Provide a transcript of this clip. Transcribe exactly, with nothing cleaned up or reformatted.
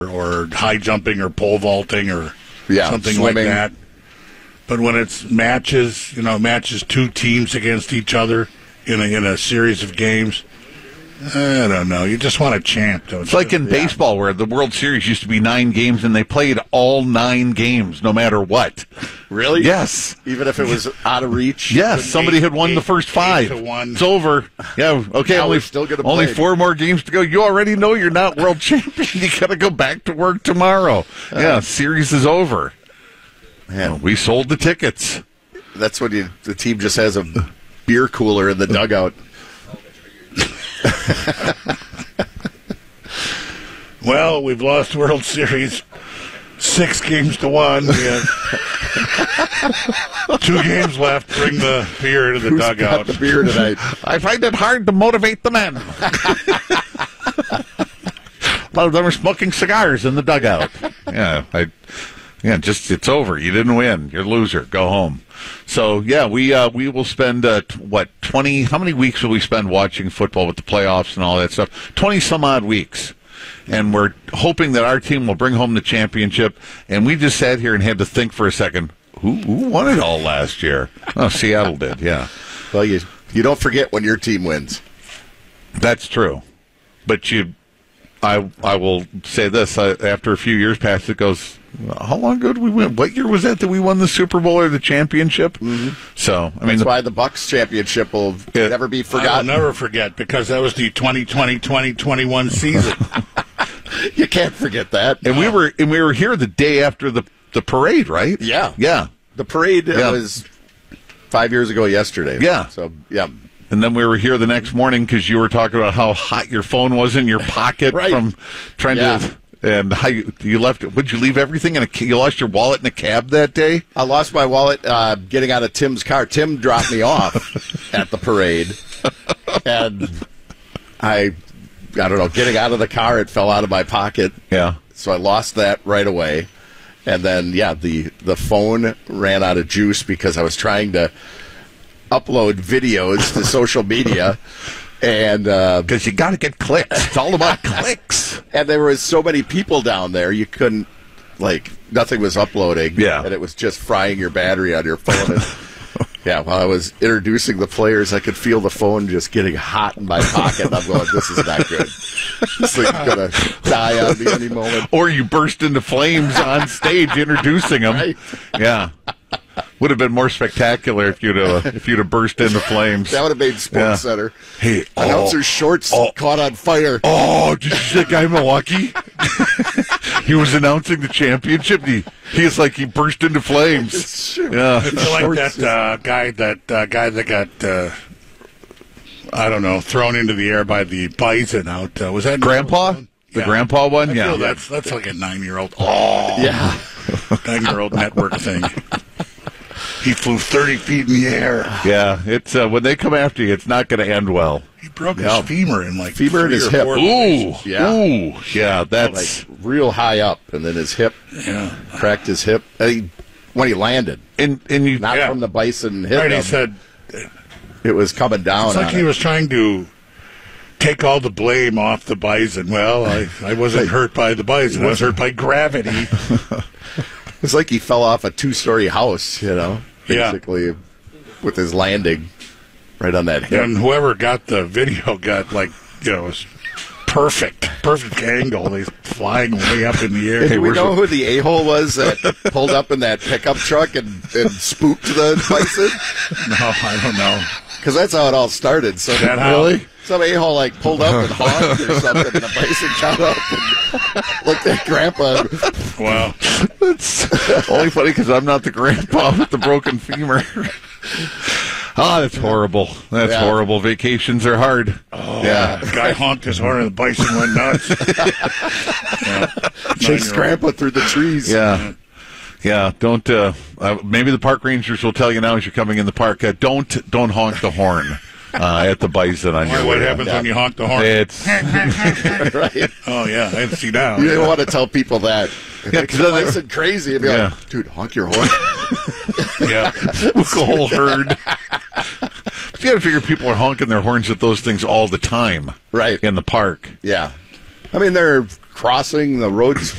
or high jumping or pole vaulting or yeah, something swimming. like that. But when it's matches, you know, matches two teams against each other in a, in a series of games, I don't know. You just want a champ, don't It's you? like in Yeah. baseball where the World Series used to be nine games and they played all nine games no matter what. Really? Yes. Even if it was out of reach? Yes, somebody eight- had won the eight- first eight five. to one. It's over. Yeah, okay, Now only, we're still gonna only play. four more games to go. You already know you're not world champion. You got to go back to work tomorrow. Yeah, series is over. Man, We sold the tickets. that's when you, the team just has a beer cooler in the dugout. Well, we've lost World Series six games to one. We have two games left. Bring the beer to the Who's dugout. got the beer tonight? I find it hard to motivate the men. A lot of them are smoking cigars in the dugout. Yeah, I, yeah, just it's over. You didn't win. You're a loser. Go home. So yeah, we uh, we will spend uh, t- what twenty? How many weeks will we spend watching football with the playoffs and all that stuff? Twenty some odd weeks. And we're hoping that our team will bring home the championship. And we just sat here and had to think for a second, who, who won it all last year? Oh, Seattle did, yeah. Well, you you don't forget when your team wins. That's true. But you, I I will say this, I, after a few years past, it goes, how long ago did we win? What year was that that we won the Super Bowl or the championship? Mm-hmm. So, I mean, That's the, why the Bucks championship will Yeah. never be I will forgotten. never forget because that was the twenty twenty twenty twenty-one season. You can't forget that. and we were and we were here the day after the, the parade, right? Yeah. Yeah. The parade uh, Yeah. was five years ago yesterday. Yeah. So, yeah. And then we were here the next morning because you were talking about how hot your phone was in your pocket Right. from trying Yeah. to, and how you, you left it. Would you leave everything in a? ca- You lost your wallet in a cab that day. I lost my wallet uh, getting out of Tim's car. Tim dropped me off at the parade. And I, I don't know, getting out of the car, it fell out of my pocket. Yeah. So I lost that right away. And then, yeah, the, the phone ran out of juice because I was trying to upload videos to social media. And uh, Because you got to get clicks. It's all about clicks. and there was so many people down there, you couldn't, like, nothing was uploading. Yeah. And it was just frying your battery on your phone. And, yeah, while I was introducing the players, I could feel the phone just getting hot in my pocket. And I'm going, this is not good. This thing's going to die on me any moment. Or you burst into flames on stage introducing them. Right. Yeah. Would have been more spectacular if you'd have, if you'd have burst into flames. That would have made Sports Yeah. Center. Hey, oh, Announcer's shorts oh. caught on fire. Oh, did you see that guy in Milwaukee? He was announcing the championship. He he's like he burst into flames. Yeah. I feel like that uh, guy, that uh, guy that got, uh, I don't know, thrown into the air by the bison out. Uh, was that Grandpa? The Yeah. grandpa one? I Yeah. feel that's that's like a nine-year-old. Oh, Yeah. nine-year-old network thing. He flew thirty feet in the air. Yeah, it's uh, when they come after you, it's not going to end well. He broke Yeah. his femur in like Femur in three his or hip. four Ooh, places. Yeah. ooh, yeah, that's Like real high up. And then his hip, Yeah. cracked his hip. And he, when he landed, and and you not Yeah. from the bison hit Right, he him. said It was coming down. it's like on he it. was trying to take all the blame off the bison. Well, I, I wasn't hurt by the bison. I was hurt by gravity. It's like he fell off a two-story house, you know, Yeah. basically, with his landing right on that hip. And whoever got the video got like, you know, it was perfect, perfect angle. They flying way up in the air. And do we where's know the- who the a-hole was that pulled up in that pickup truck and, and spooked the bison? No, I don't know. Because that's how it all started. So that how- Really? Some a-hole like pulled up and honked or something, and the bison got up and looked at Grandpa. Wow. It's only funny because I'm not the grandpa with the broken femur. Ah, that's horrible. That's Yeah. horrible. Vacations are hard. Oh, Yeah. The guy honked his horn and the bison went nuts. Yeah. Chased Nine-year-old. Grandpa through the trees. Yeah. Yeah, don't. Uh, uh, maybe the park rangers will tell you now as you're coming in the park. Uh, don't don't honk the horn uh, at the bison on Why, your what way. happens when you honk the horn? It's Right. Oh, yeah, I didn't see that. You didn't want to tell people that. Yeah, Like, 'cause then they- bison crazy and be Yeah. like, dude, honk your horn. Yeah. the whole herd. But you got to figure people are honking their horns at those things all the time, Right. in the park. Yeah. I mean, they're crossing the roads